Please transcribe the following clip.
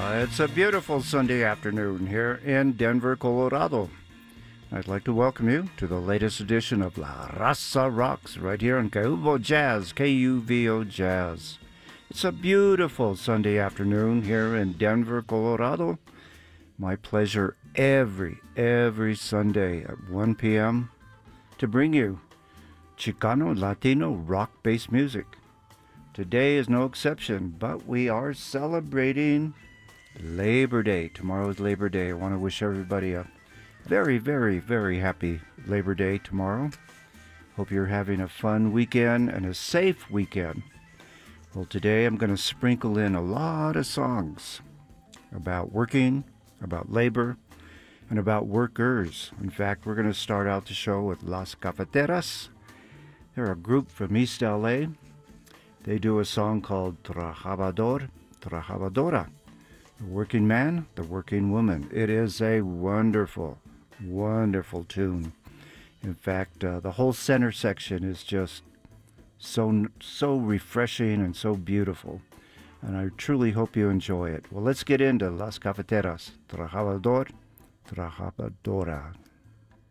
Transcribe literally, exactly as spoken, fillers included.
Uh, it's a beautiful Sunday afternoon here in Denver, Colorado. I'd like to welcome you to the latest edition of La Raza Rocks right here on Kuvo Jazz, K U V O Jazz. It's a beautiful Sunday afternoon here in Denver, Colorado. My pleasure every, every Sunday at one p.m. to bring you Chicano, Latino, rock-based music. Today is no exception, but we are celebrating Labor Day. Tomorrow is Labor Day. I want to wish everybody a very, very, very happy Labor Day tomorrow. Hope you're having a fun weekend and a safe weekend. Well, today I'm going to sprinkle in a lot of songs about working, about labor, and about workers. In fact, we're going to start out the show with Las Cafeteras. They're a group from East L A. They do a song called Trabajador, Trabajadora. The working man, the working woman. It is a wonderful, wonderful tune. In fact, uh, the whole center section is just so, so refreshing and so beautiful. And I truly hope you enjoy it. Well, let's get into Las Cafeteras, Trabajador, Trabajadora.